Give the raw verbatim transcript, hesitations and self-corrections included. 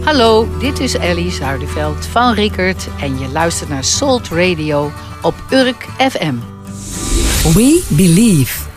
Hallo, dit is Ellie Zuiderveld van Rickert en je luistert naar Salt Radio op Urk F M. We Believe.